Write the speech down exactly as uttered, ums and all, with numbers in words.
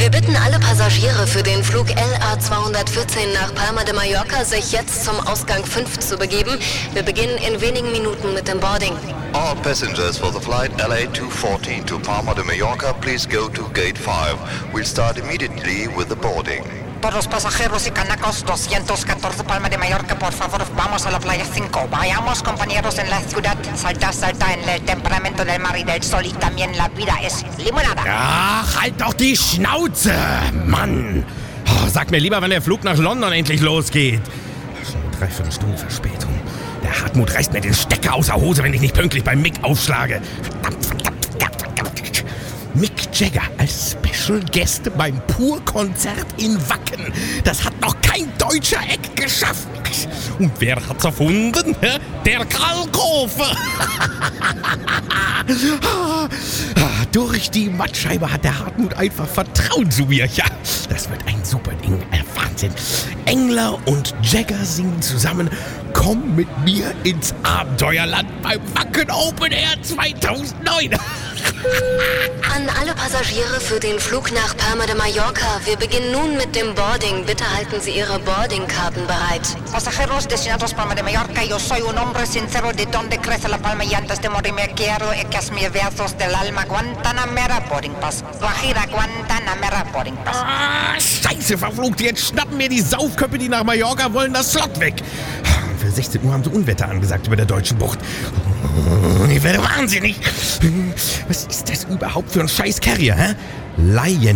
Wir bitten alle Passagiere für den Flug L A zweihundertvierzehn nach Palma de Mallorca, sich jetzt zum Ausgang fünf zu begeben. Wir beginnen in wenigen Minuten mit dem Boarding. All passengers for the flight L A two fourteen to Palma de Mallorca, please go to gate five. We'll start immediately with the boarding. Todos pasajeros y canacos doscientos catorce Palma de Mallorca, por favor, vamos a la playa cinco. Vayamos, compañeros, en la ciudad. Salta, salta en el temperamento del mar y del sol y también la vida es limonada. Ach, halt doch die Schnauze, Mann. Oh, sag mir lieber, wann der Flug nach London endlich losgeht. Schon eine Dreiviertelstunde Verspätung. Der Hartmut reißt mir den Stecker aus der Hose, wenn ich nicht pünktlich beim Mick aufschlage. Verdammt, verdammt, verdammt, verdammt. Mick Jagger als Special Guest beim Pur-Konzert in Wacken. Das hat noch kein deutscher Eck geschafft. Und wer hat's erfunden? Der Kalkofe. Durch die Mattscheibe hat der Hartmut einfach Vertrauen zu mir. Ja, das wird ein super Ding. Wahnsinn. Engler und Jagger singen zusammen. Komm mit mir ins Abenteuerland beim Wacken Open Air zweitausendneun. An alle Passagiere für den Flug nach Palma de Mallorca. Wir beginnen nun mit dem Boarding. Bitte halten Sie Ihre Boardingkarten bereit. Pasajeros destinados Palma de Mallorca, yo soy un hombre sincero de donde crece la palma y antes de morir me quiero echas mis versos del alma. Guantanamera Boarding Pass. Guajira Guantanamera Boarding Pass. Ah, Scheiße, verflucht. Jetzt schnappen mir die Saufköppe, die nach Mallorca wollen, das Slot weg. Für sechzehn Uhr haben sie Unwetter angesagt über der deutschen Bucht. Ich werde wahnsinnig. Was ist das überhaupt für ein scheiß Carrier, hä? Lion